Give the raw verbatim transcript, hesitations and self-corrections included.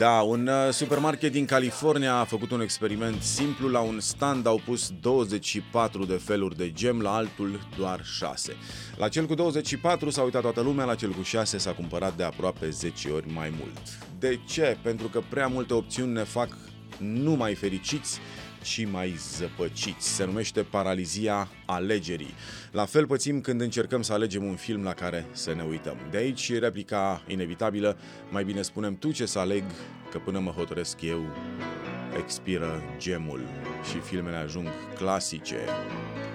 Da, un uh, supermarket din California a făcut un experiment simplu. La un stand au pus douăzeci și patru de feluri de gem, la altul doar șase. La cel cu douăzeci și patru s-a uitat toată lumea, la cel cu șase s-a cumpărat de aproape zece ori mai mult. De ce? Pentru că prea multe opțiuni ne fac nu mai fericiți, ci mai zăpăciți. Se numește paralizia alegerii. La fel pățim când încercăm să alegem un film la care să ne uităm. De aici replica inevitabilă: mai bine spunem tu ce să aleg, că până mă hotărăsc eu expiră gemul. Și filmele ajung clasice.